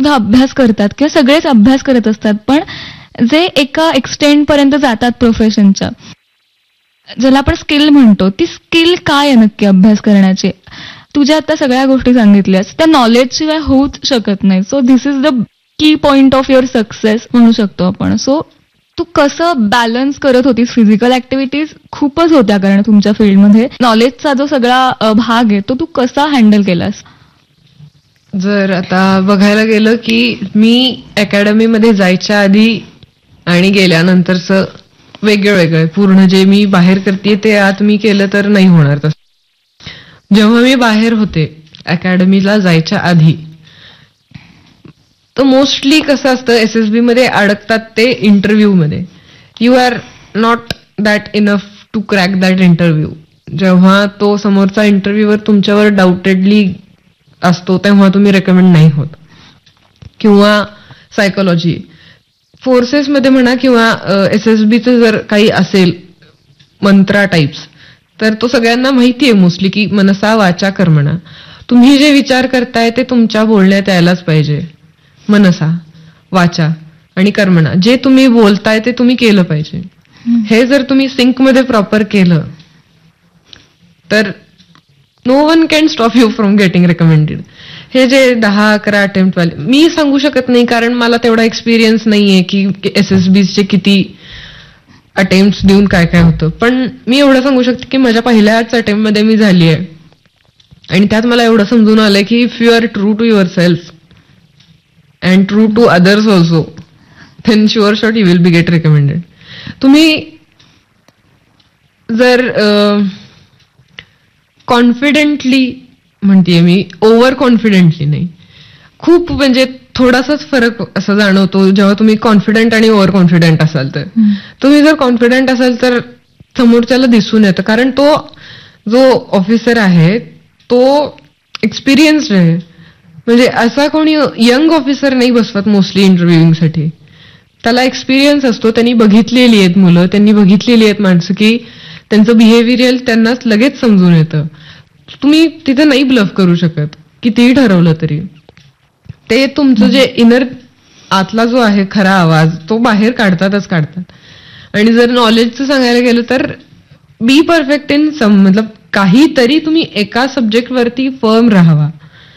सुद्धा अभ्यास करतात किंवा सगळेच अभ्यास करत असतात, पण जे एका एक्सटेंड पर्यंत जातात प्रोफेशनच्या, ज्याला आपण स्किल म्हणतो, ती स्किल काय आहे नक्की अभ्यास करण्याची? तुझ्या आता सगळ्या गोष्टी सांगितल्यास त्या नॉलेज शिवाय होऊच शकत नाही. So this is the key point of your success म्हणू शकतो आपण. सो तू कसं बॅलन्स करत होतीस? फिजिकल ऍक्टिव्हिटीज खूपच होत्या कारण तुमच्या फील्डमध्ये नॉलेजचा जो सगळा भाग आहे तो तू कसा हँडल केलास? जर आता बघायला गेलं की मी अकॅडमीमध्ये जायच्या आधी आणि गेल्यानंतरचं वेगळं पूर्ण जे मी बाहेर करते ते आत मी केलं तर नाही होणार तसं. जेव्हा मी बाहेर होते अकॅडमीला जायच्या आधी, तर मोस्टली कसं असतं SSB मध्ये अडकतात ते इंटरव्ह्यू मध्ये. You R not that enough to crack that interview. जेव्हा तो समोरचा इंटरव्ह्यूवर तुमच्यावर डाऊटेडली असतो तेव्हा तुम्ही रेकमेंड नाही होत. किंवा सायकोलॉजी फोर्सेसमध्ये म्हणा किंवा SSBचं जर काही असेल मंत्रा टाइप्स, तर तो सगळ्यांना माहितीये मोस्टली की मनसा वाचा कर्मणा. तुम्ही जे विचार करताय ते तुमच्या बोलण्यात यायलाच पाहिजे. मनसा वाचा आणि कर्मणा, जे तुम्ही बोलताय ते तुम्ही केलं पाहिजे. हे जर तुम्ही सिंकमध्ये प्रॉपर केलं तर no one can stop you from getting recommended. हे जे 10-11 अटेम्प्ट वाले मी सांगू शकत नाही कारण मला तेवढा एक्सपिरियन्स नाहीये की SSBचे किती अटेम्प्ट देऊन काय काय होतं. पण मी एवढं सांगू शकते की माझ्या पहिल्याच अटेम्प्ट मध्ये मी झाली आहे आणि त्यात मला एवढं समजून आलंय की if you R true to your self and true to others also then sure shot you will be gate recommended. तुम्ही जर कॉन्फिडेंटली म्हणतेय मी, ओव्हर कॉन्फिडेंटली नाही, खूप म्हणजे थोडासाच फरक असा जाणवतो जेव्हा तुम्ही कॉन्फिडंट आणि ओव्हर कॉन्फिडंट असाल तर. तुम्ही जर कॉन्फिडंट असाल तर समोरच्याला दिसून येतं कारण तो जो ऑफिसर आहे तो एक्सपिरियन्स्ड आहे. म्हणजे असा कोणी यंग ऑफिसर नाही बसवत मोस्टली इंटरव्ह्यूइंगसाठी. त्याला एक्सपिरियन्स असतो, त्यांनी बघितलेली आहेत मुलं, त्यांनी बघितलेली आहेत माणसं की त्यांचं बिहेवियरल त्यांनाच लगेच समजून येतं. तुम्ही तिथे नाही ब्लफ करू शकत कितीही ठरवलं तरी. ते तुमचं जे इनर आतला जो आहे खरा आवाज तो बाहेर काढतात. आणि जर नॉलेजचं सांगायला गेलं तर बी परफेक्ट इन सम, मतलब काहीतरी तुम्ही एका सब्जेक्टवरती फर्म राहावा.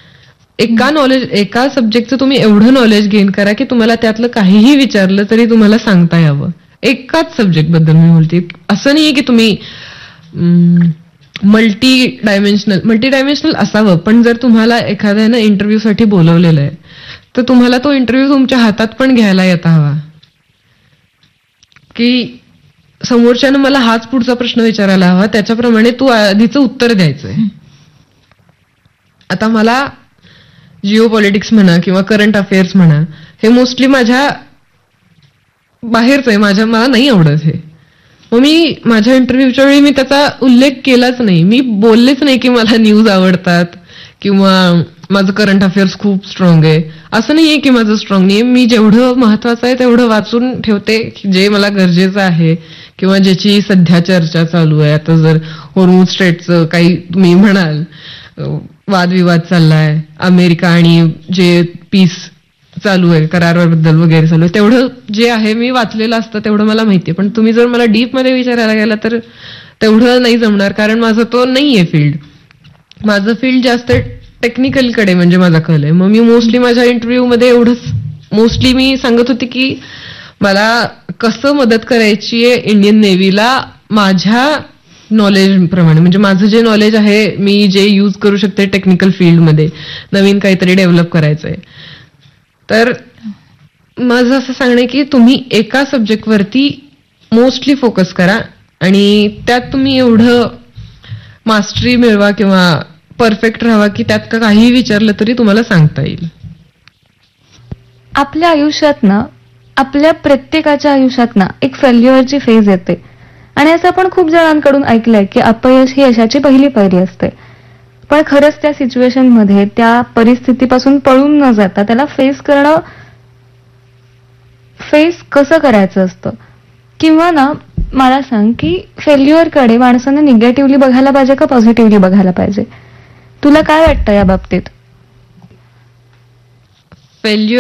एका सब्जेक्टचं तुम्ही एवढं नॉलेज गेन करा की तुम्हाला त्यातलं काहीही विचारलं तरी तुम्हाला सांगता यावं. एकाच सब्जेक्ट बद्दल मी बोलते. असं नाहीये की तुम्ही मल्टी डायमेन्शनल असावं, पण जर तुम्हाला एखाद्यानं इंटरव्ह्यूसाठी बोलवलेलं आहे तर तुम्हाला तो इंटरव्ह्यू तुमच्या हातात पण घ्यायला येता हवा. की समोरच्यानं मला हाच पुढचा प्रश्न विचारायला हवा, त्याच्याप्रमाणे तू आधीचं उत्तर द्यायचंय. आता मला जिओ पॉलिटिक्स म्हणा किंवा करंट अफेअर्स म्हणा हे मोस्टली माझ्या बाहेरच आहे, मला नाही आवडत हे. मग मी माझ्या इंटरव्ह्यूच्या वेळी मी त्याचा उल्लेख केलाच नाही. मी बोललेच नाही की मला न्यूज आवडतात किंवा माझं करंट अफेअर्स खूप स्ट्रॉंग आहे. असं नाहीये की माझं स्ट्रॉंग नाहीये. मी जेवढं महत्वाचं आहे तेवढं वाचून ठेवते, जे मला गरजेचं आहे किंवा ज्याची सध्या चर्चा चालू आहे. आता जर होर्मुझ स्ट्रेटचं काही तुम्ही म्हणाल, वादविवाद चाललाय, अमेरिका आणि जे पीस चालू आहे कराराबद्दल वगैरे चालू आहे, तेवढं जे आहे मी वाचलेलं असतं तेवढं मला माहितीये. पण तुम्ही जर मला डीप मध्ये विचारायला गेला तर तेवढं नाही जमणार कारण माझं तो नाहीये फील्ड. माझं फील्ड जास्त टेक्निकलकडे म्हणजे माझा कल आहे. मग मी मोस्टली माझ्या इंटरव्ह्यू मध्ये एवढंच मोस्टली मी सांगत होते की मला कसं मदत करायची आहे इंडियन नेव्हीला माझ्या नॉलेज प्रमाणे. म्हणजे माझं जे नॉलेज आहे मी जे यूज करू शकते टेक्निकल फील्डमध्ये नवीन काहीतरी डेव्हलप करायचंय. तर माझं असं सांगणं आहे की तुम्ही एका सब्जेक्टवरती मोस्टली फोकस करा आणि त्यात तुम्ही एवढं मास्टरी मिळवा किंवा परफेक्ट राहावा की त्यात काहीही विचारलं तरी तुम्हाला सांगता येईल. आपल्या आयुष्यात ना, आपल्या प्रत्येकाच्या आयुष्यात ना एक फेल्युअरची फेज येते आणि असं आपण खूप जणांकडून ऐकलंय की अपयश ही यशाची पहिली पायरी असते. पण खरंच त्या सिच्युएशन मध्ये त्या परिस्थितीपासून पळून न जाता त्याला फेस कसं करायचं असतं. किंवा ना मला सांग की फेल्युअरकडे माणसानं निगेटिव्हली बघायला पाहिजे का पॉझिटिव्हली बघायला पाहिजे? तुला काय वाटतं या बाबतीत? फेल्युअर